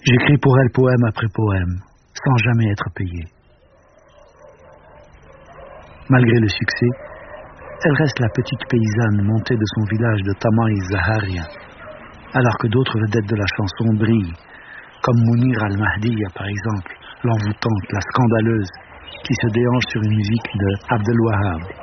J'écris pour elle poème après poème, sans jamais être payé. Malgré le succès, elle reste la petite paysanne montée de son village de Tamaï Zaharia, alors que d'autres vedettes de la chanson brillent, comme Mounir Al-Mahdiya par exemple, l'envoûtante, la scandaleuse, qui se déhanche sur une musique de Abdel Wahab.